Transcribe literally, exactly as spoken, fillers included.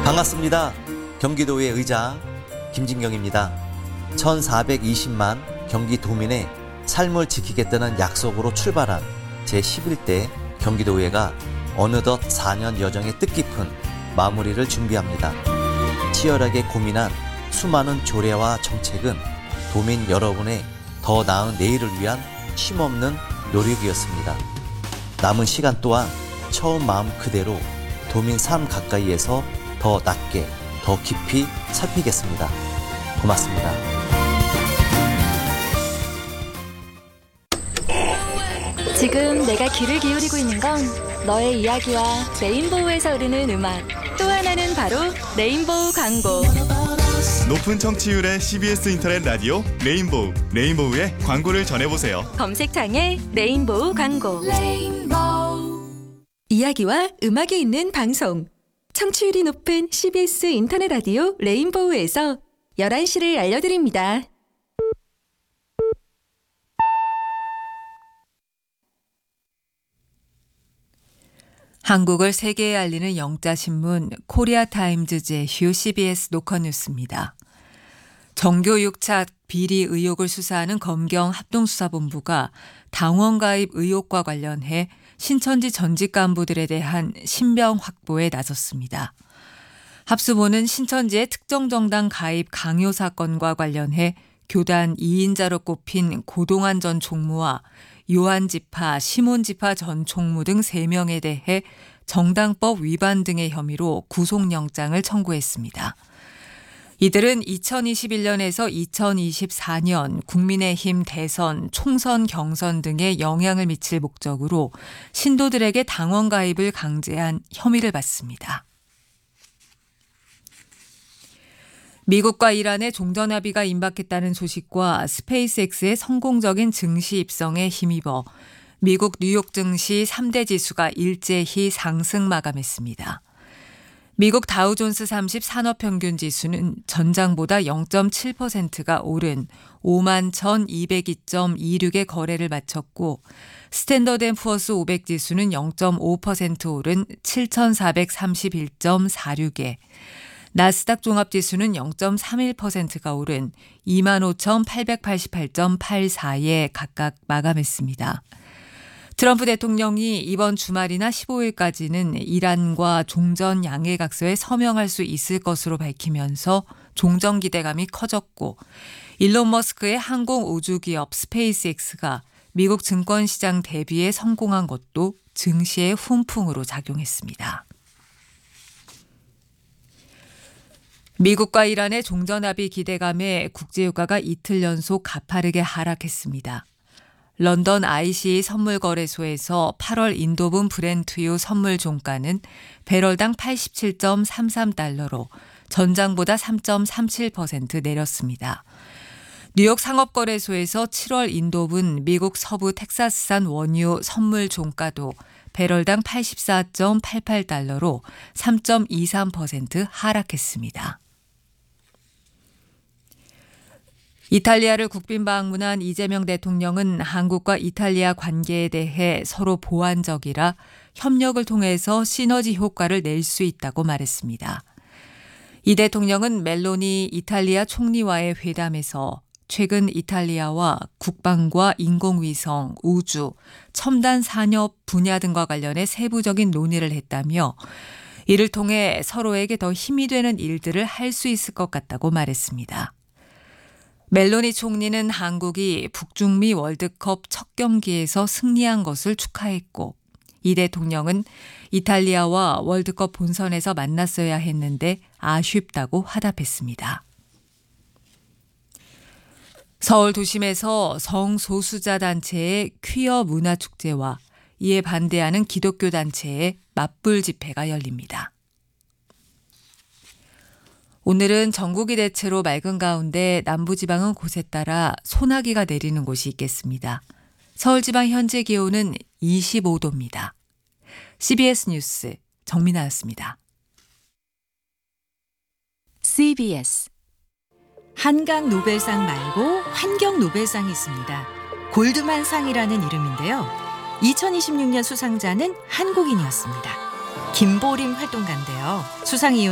반갑습니다. 경기도의 의자 김진경입니다. 천사백이십만 경기도민의 삶을 지키겠다는 약속으로 출발한 제십일 대 경기도의회가 어느덧 사 년 여정의 뜻깊은 마무리를 준비합니다. 치열하게 고민한 수많은 조례와 정책은 도민 여러분의 더 나은 내일을 위한 쉼없는 노력이었습니다. 남은 시간 또한 처음 마음 그대로 도민 삶 가까이에서 더 낮게, 더 깊이 살피겠습니다. 고맙습니다. 지금 내가 귀를 기울이고 있는 건 너의 이야기와 레인보우에서 흐르는 음악, 또 하나는 바로 레인보우 광고. 높은 청취율의 씨비에스 인터넷 라디오 레인보우, 레인보우의 광고를 전해보세요. 검색창에 레인보우 광고. 레인보우. 이야기와 음악이 있는 방송. 청취율이 높은 씨비에스 인터넷 라디오 레인보우에서 열한 시를 알려드립니다. 한국을 세계에 알리는 영자신문 코리아타임즈 제휴 씨비에스 노컷뉴스입니다. 정교 육 차 비리 의혹을 수사하는 검경 합동수사본부가 당원 가입 의혹과 관련해 신천지 전직 간부들에 대한 신병 확보에 나섰습니다. 합수본은 신천지의 특정 정당 가입 강요 사건과 관련해 교단 이 인자로 꼽힌 고동환 전 총무와 요한 지파, 시몬 지파 전 총무 등 세 명에 대해 정당법 위반 등의 혐의로 구속영장을 청구했습니다. 이들은 이천이십일 년에서 이천이십사 년 국민의힘 대선, 총선, 경선 등에 영향을 미칠 목적으로 신도들에게 당원 가입을 강제한 혐의를 받습니다. 미국과 이란의 종전합의가 임박했다는 소식과 스페이스X의 성공적인 증시 입성에 힘입어 미국 뉴욕 증시 삼 대 지수가 일제히 상승 마감했습니다. 미국 다우존스 삼십 산업평균 지수는 전장보다 영 점 칠 퍼센트가 오른 오만 천이백이 점 이십육의 거래를 마쳤고 스탠더드 앤 푸어스 오백 지수는 영 점 오 퍼센트 오른 칠천사백삼십일 점 사십육에 나스닥 종합지수는 영 점 삼일 퍼센트가 오른 이만 오천팔백팔십팔 점 팔사에 각각 마감했습니다. 트럼프 대통령이 이번 주말이나 십오 일까지는 이란과 종전 양해각서에 서명할 수 있을 것으로 밝히면서 종전 기대감이 커졌고 일론 머스크의 항공 우주기업 스페이스X가 미국 증권시장 대비에 성공한 것도 증시의 훈풍으로 작용했습니다. 미국과 이란의 종전합의 기대감에 국제유가가 이틀 연속 가파르게 하락했습니다. 런던 아이씨이 선물거래소에서 팔월 인도분 브렌트유 선물 종가는 배럴당 팔십칠 점 삼삼 달러로 전장보다 삼 점 삼칠 퍼센트 내렸습니다. 뉴욕 상업거래소에서 칠월 인도분 미국 서부 텍사스산 원유 선물 종가도 배럴당 팔십사 점 팔팔 달러로 삼 점 이삼 퍼센트 하락했습니다. 이탈리아를 국빈 방문한 이재명 대통령은 한국과 이탈리아 관계에 대해 서로 보완적이라 협력을 통해서 시너지 효과를 낼 수 있다고 말했습니다. 이 대통령은 멜로니 이탈리아 총리와의 회담에서 최근 이탈리아와 국방과 인공위성, 우주, 첨단 산업 분야 등과 관련해 세부적인 논의를 했다며 이를 통해 서로에게 더 힘이 되는 일들을 할 수 있을 것 같다고 말했습니다. 멜로니 총리는 한국이 북중미 월드컵 첫 경기에서 승리한 것을 축하했고 이 대통령은 이탈리아와 월드컵 본선에서 만났어야 했는데 아쉽다고 화답했습니다. 서울 도심에서 성소수자 단체의 퀴어 문화축제와 이에 반대하는 기독교 단체의 맞불 집회가 열립니다. 오늘은 전국이 대체로 맑은 가운데 남부지방은 곳에 따라 소나기가 내리는 곳이 있겠습니다. 서울지방 현재 기온은 이십오 도입니다. 씨비에스 뉴스 정민아였습니다. 씨비에스 한강 노벨상 말고 환경 노벨상이 있습니다. 골드만 상이라는 이름인데요. 이천이십육 년 수상자는 한국인이었습니다. 김보림 활동가인데요. 수상 이유